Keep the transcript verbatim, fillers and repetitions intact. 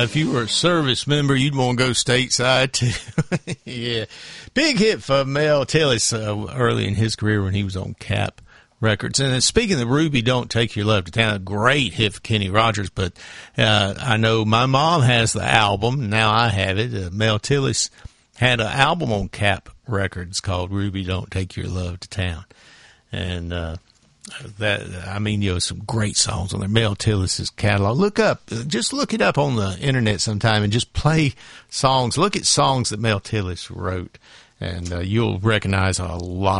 if you were a service member, you'd want to go stateside too. Yeah. Big hit for Mel Tillis uh, early in his career when he was on Cap Records. And then speaking of Ruby, Don't Take Your Love to Town, a great hit for Kenny Rogers. But uh, I know my mom has the album. Now I have it. Uh, Mel Tillis had an album on Cap Records called Ruby, Don't Take Your Love to Town. And uh, that, I mean, you know, some great songs on there. Mel Tillis' catalog. Look up, just look it up on the internet sometime and just play songs. Look at songs that Mel Tillis wrote, and uh, you'll recognize a lot